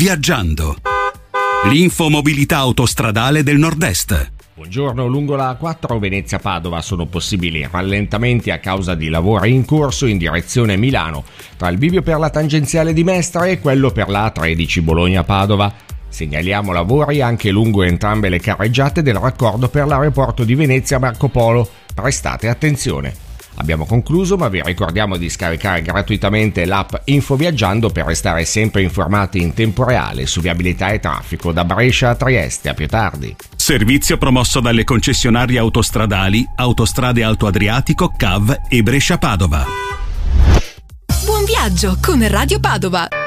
Viaggiando. L'infomobilità autostradale del Nord-Est. Buongiorno, lungo la A4 Venezia-Padova sono possibili rallentamenti a causa di lavori in corso in direzione Milano, tra il bivio per la tangenziale di Mestre e quello per la A13 Bologna-Padova. Segnaliamo lavori anche lungo entrambe le carreggiate del raccordo per l'aeroporto di Venezia Marco Polo. Prestate attenzione. Abbiamo concluso, ma vi ricordiamo di scaricare gratuitamente l'app Info Viaggiando per restare sempre informati in tempo reale su viabilità e traffico da Brescia a Trieste. A più tardi. Servizio promosso dalle concessionarie autostradali Autostrade Alto Adriatico, CAV e Brescia Padova. Buon viaggio con Radio Padova.